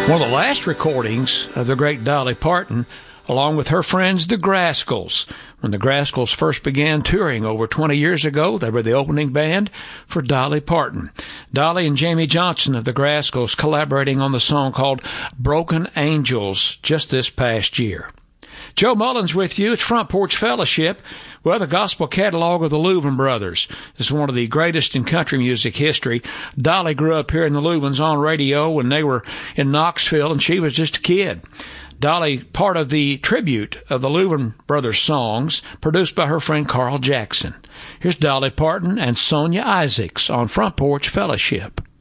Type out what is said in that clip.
One of the last recordings of the great Dolly Parton, along with her friends, the Grascals. When the Grascals first began touring over 20 years ago, they were the opening band for Dolly Parton. Dolly and Jamie Johnson of the Grascals collaborating on the song called Broken Angels just this past year. Joe Mullins with you. It's Front Porch Fellowship. Well, the gospel catalog of the Louvin Brothers is one of the greatest in country music history. Dolly grew up here in the Louvins on radio when they were in Knoxville, and she was just a kid. Dolly, part of the tribute of the Louvin Brothers songs, produced by her friend Carl Jackson. Here's Dolly Parton and Sonia Isaacs on Front Porch Fellowship.